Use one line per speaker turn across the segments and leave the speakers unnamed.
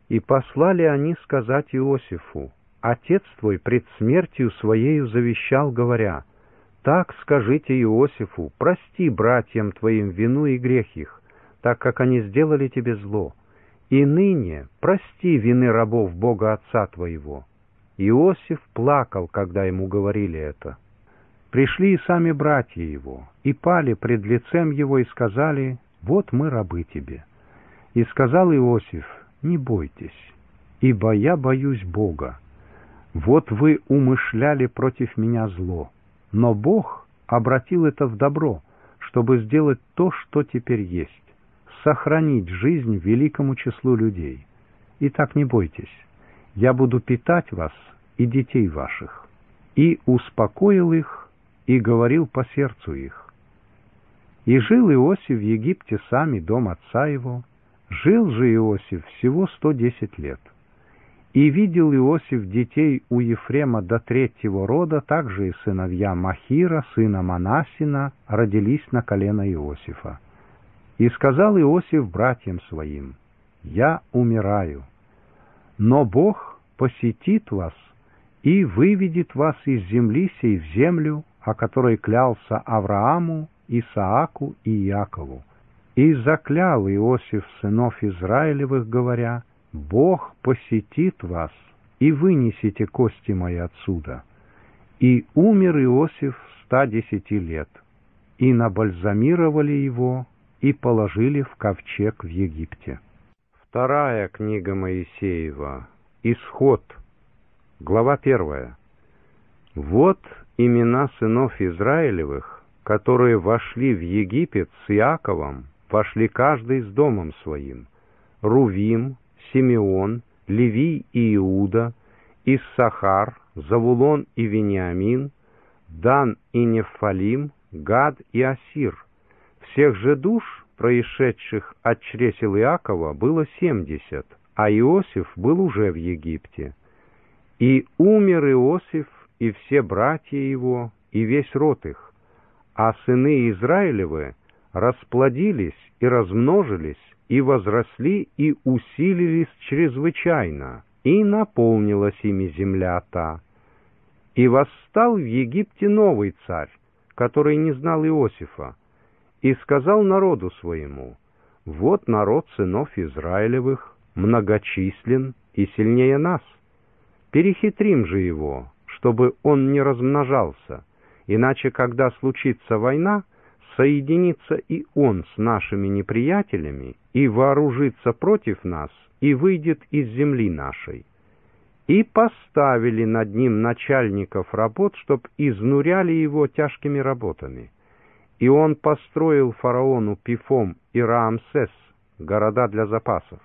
И послали они сказать Иосифу: «Отец твой пред смертью своею завещал, говоря: так скажите Иосифу, прости братьям твоим вину и грех их, так как они сделали тебе зло. И ныне прости вины рабов Бога Отца твоего». Иосиф плакал, когда ему говорили это. Пришли и сами братья его, и пали пред лицем его, и сказали: «Вот мы рабы тебе». И сказал Иосиф: «Не бойтесь, ибо я боюсь Бога. Вот вы умышляли против меня зло, но Бог обратил это в добро, чтобы сделать то, что теперь есть, сохранить жизнь великому числу людей. Итак, не бойтесь, я буду питать вас и детей ваших». И успокоил их, и говорил по сердцу их. И жил Иосиф в Египте сам и дом отца его. Жил же Иосиф всего 110 лет. И видел Иосиф детей у Ефрема до 3-го рода, также и сыновья Махира, сына Манассина, родились на колено Иосифа. И сказал Иосиф братьям своим: «Я умираю, но Бог посетит вас и выведет вас из земли сей в землю, о которой клялся Аврааму, Исааку и Иакову». И заклял Иосиф сынов Израилевых, говоря: «Бог посетит вас, и вынесете кости мои отсюда». И умер Иосиф 110 лет, и набальзамировали его, и положили в ковчег в Египте. Вторая книга Моисеева. Исход. Глава 1. Вот имена сынов Израилевых, которые вошли в Египет с Иаковом, вошли каждый с домом своим: Рувим, Симеон, Левий и Иуда, Иссахар, Завулон и Вениамин, Дан и Нефалим, Гад и Асир. Всех же душ, происшедших от чресел Иакова, было 70, а Иосиф был уже в Египте. И умер Иосиф, и все братья его, и весь род их, а сыны Израилевы расплодились и размножились, и возросли, и усилились чрезвычайно, и наполнилась ими земля та. И восстал в Египте новый царь, который не знал Иосифа, и сказал народу своему: «Вот народ сынов Израилевых многочислен и сильнее нас. Перехитрим же его, чтобы он не размножался, иначе, когда случится война, соединится и он с нашими неприятелями, и вооружится против нас, и выйдет из земли нашей». И поставили над ним начальников работ, чтоб изнуряли его тяжкими работами. И он построил фараону Пифом и Раамсес, города для запасов.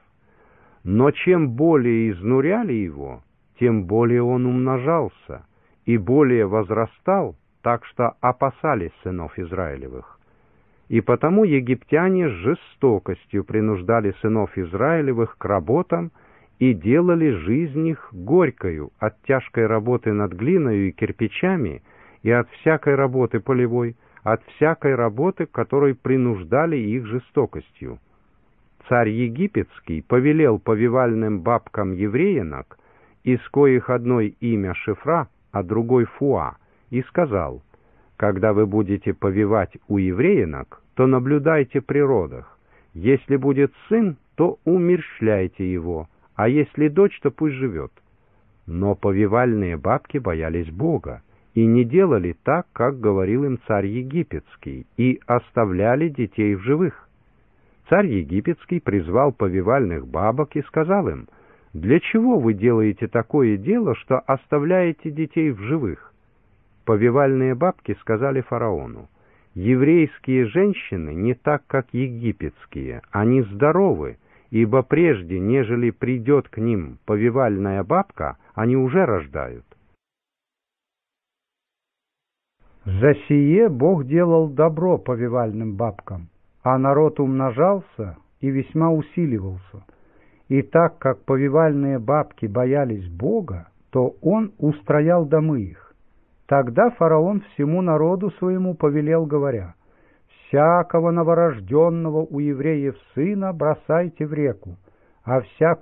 Но чем более изнуряли его, тем более он умножался и более возрастал, так что опасались сынов Израилевых. И потому египтяне с жестокостью принуждали сынов Израилевых к работам и делали жизнь их горькою от тяжкой работы над глиною и кирпичами, и от всякой работы полевой, от всякой работы, которой принуждали их жестокостью. Царь египетский повелел повивальным бабкам евреянок, из коих одной имя Шифра, а другой Фуа, и сказал: «Когда вы будете повивать у евреянок, то наблюдайте при родах. Если будет сын, то умерщвляйте его, а если дочь, то пусть живет». Но повивальные бабки боялись Бога и не делали так, как говорил им царь египетский, и оставляли детей в живых. Царь египетский призвал повивальных бабок и сказал им: «Для чего вы делаете такое дело, что оставляете детей в живых?» Повивальные бабки сказали фараону: «Еврейские женщины не так, как египетские, они здоровы, ибо прежде, нежели придет к ним повивальная бабка, они уже рождают». За сие Бог делал добро повивальным бабкам, а народ умножался и весьма усиливался. И так как повивальные бабки боялись Бога, то он устроял домы их. Тогда фараон всему народу своему повелел, говоря: «Всякого новорожденного у евреев сына бросайте в реку, а всякую